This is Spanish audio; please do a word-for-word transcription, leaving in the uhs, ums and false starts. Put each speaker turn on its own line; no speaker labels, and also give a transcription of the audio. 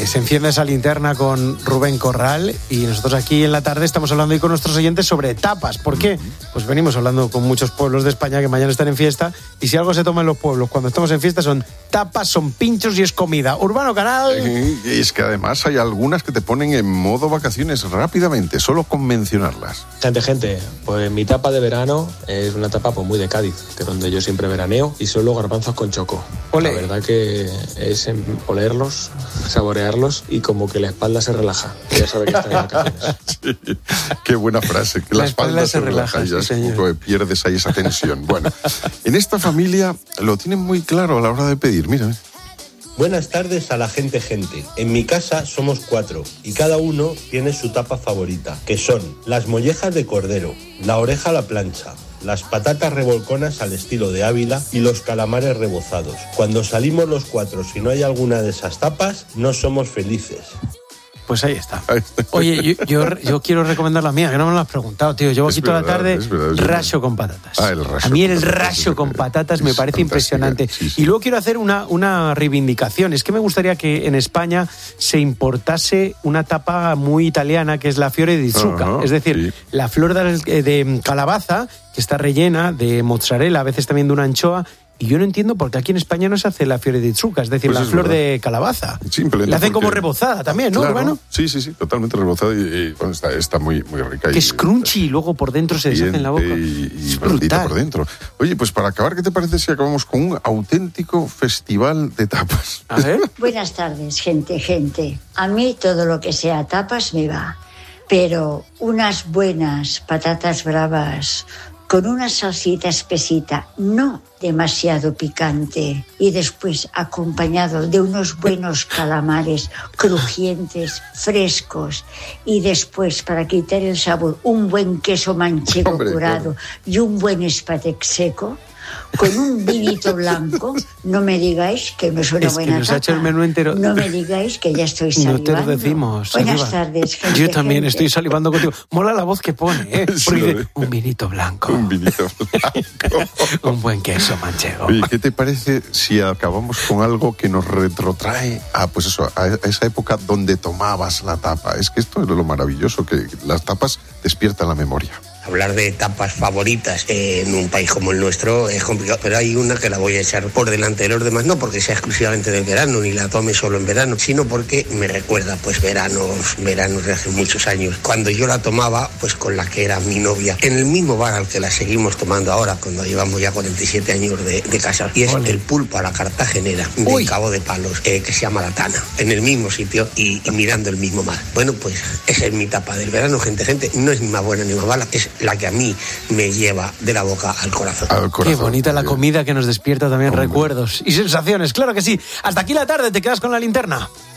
Eh, se enciende esa linterna con Rubén Corral y nosotros aquí en la tarde estamos hablando hoy con nuestros oyentes sobre tapas. ¿Por qué? Pues venimos hablando con muchos pueblos de España que mañana están en fiesta y si algo se toma en los pueblos cuando estamos en fiesta son tapas, son pinchos y es comida. Urbano Canal.
Y es que además hay algunas que te ponen en modo vacaciones rápidamente, solo con mencionarlas.
Gente, gente, pues mi tapa de verano es una tapa pues muy de Cádiz, que es donde yo siempre veraneo, y solo garbanzos con choco.
Olé.
La verdad que es olerlos, saborearlos y como que la espalda se relaja. Ya sabe que está en vacaciones.
Sí, qué buena frase, que la, la espalda, espalda se, se relaja, relaja y ya sí, es, pierdes ahí esa tensión. Bueno, en esta familia lo tienen muy claro a la hora de pedir, mira.
Buenas tardes a la gente gente. En mi casa somos cuatro y cada uno tiene su tapa favorita, que son las mollejas de cordero, la oreja a la plancha, las patatas revolconas al estilo de Ávila y los calamares rebozados. Cuando salimos los cuatro, si no hay alguna de esas tapas, no somos felices.
Pues ahí está. Oye, yo, yo, yo quiero recomendar la mía, que no me lo has preguntado, tío. Llevo aquí toda la tarde racho con patatas.
Ah, el racho
a mí el racho con patatas me parece impresionante. Sí, sí. Y luego quiero hacer una, una reivindicación. Es que me gustaría que en España se importase una tapa muy italiana, que es la fiore di zucca. Uh-huh, es decir, sí. la flor de, de calabaza, que está rellena de mozzarella, a veces también de una anchoa. Y yo no entiendo por qué aquí en España no se hace la fiore di zucca, es decir, pues la es flor verdad. de calabaza. La hacen como rebozada también, ¿no,
claro,
Urbano?
Sí, sí, sí, totalmente rebozada y, y bueno, está, está muy, muy rica.
Que es crunchy y luego por dentro se deshace en la boca.
Y, y blandita por dentro. Oye, pues para acabar, ¿qué te parece si acabamos con un auténtico festival de tapas?
A ver.
Buenas tardes, gente, gente. A mí todo lo que sea tapas me va, pero unas buenas patatas bravas con una salsita espesita, no demasiado picante, y después acompañado de unos buenos calamares crujientes, frescos, y después, para quitar el sabor, un buen queso manchego Hombre, curado claro. y un buen espatec seco, con un vinito blanco. No me digáis que no es una
es
buena
que nos
tapa.
Ha hecho el menú entero.
No me digáis que ya estoy salivando.
No te lo decimos.
Buenas
saliva.
tardes, gente.
Yo también
gente.
estoy salivando contigo. Mola la voz que pone, ¿eh? Porque
sí,
dice, un vinito blanco.
Un vinito blanco.
Un buen queso manchego.
Oye, ¿qué te parece si acabamos con algo que nos retrotrae a, pues eso, a esa época donde tomabas la tapa? Es que esto es lo maravilloso, que las tapas despiertan la memoria.
Hablar de tapas favoritas en un país como el nuestro es complicado, pero hay una que la voy a echar por delante de los demás, no porque sea exclusivamente del verano, ni la tome solo en verano, sino porque me recuerda pues veranos, veranos de hace muchos años, cuando yo la tomaba pues con la que era mi novia, en el mismo bar al que la seguimos tomando ahora, cuando llevamos ya cuarenta y siete años de, de casa, y es Ole. el pulpo a la cartagenera del Uy. Cabo de Palos, eh, que se llama La Tana, en el mismo sitio y, y mirando el mismo mar. Bueno, pues esa es mi tapa del verano, gente, gente, no es ni más buena ni más mala, es la que a mí me lleva de la boca al corazón.
Al corazón.
Qué bonita la comida que nos despierta también Hombre. recuerdos y sensaciones, claro que sí. Hasta aquí la tarde, te quedas con la linterna.